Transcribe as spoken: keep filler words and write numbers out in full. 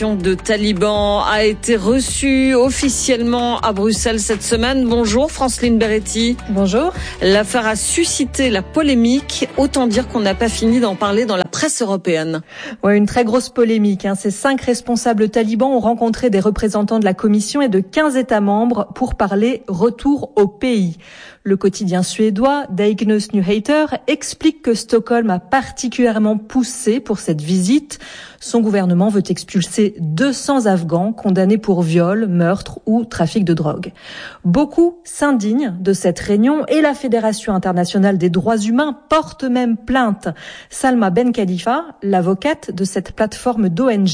De talibans a été reçue officiellement à Bruxelles cette semaine. Bonjour Franceline Beretti. Bonjour. L'affaire a suscité la polémique. Autant dire qu'on n'a pas fini d'en parler dans la presse européenne. Ouais, une très grosse polémique. Hein. Ces cinq responsables talibans ont rencontré des représentants de la Commission et de quinze États membres pour parler retour au pays. Le quotidien suédois Dagens Nyheter explique que Stockholm a particulièrement poussé pour cette visite. Son gouvernement veut expulser deux cents Afghans condamnés pour viol, meurtre ou trafic de drogue. Beaucoup s'indignent de cette réunion et la Fédération internationale des droits humains porte même plainte. Salma Ben Khalifa, l'avocate de cette plateforme d'O N G,